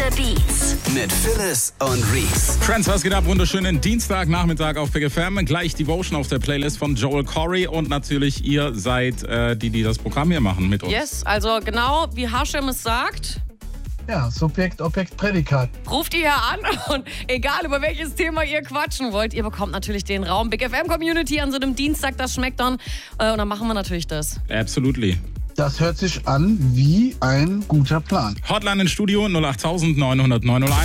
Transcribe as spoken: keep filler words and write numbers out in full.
the Beats mit Phyllis und Reese. Friends, was geht ab? Wunderschönen Dienstagnachmittag auf Big F M. Gleich Devotion auf der Playlist von Joel Corey. Und natürlich ihr seid äh, die, die das Programm hier machen mit uns. Yes, also genau wie Hashem es sagt. Ja, Subjekt, Objekt, Prädikat. Ruft ihr an und egal über welches Thema ihr quatschen wollt, ihr bekommt natürlich den Raum. Big F M Community an so einem Dienstag, das schmeckt dann. Äh, und dann machen wir natürlich das. Absolutely. Das hört sich an wie ein guter Plan. Hotline ins Studio null acht neun null null neun null eins.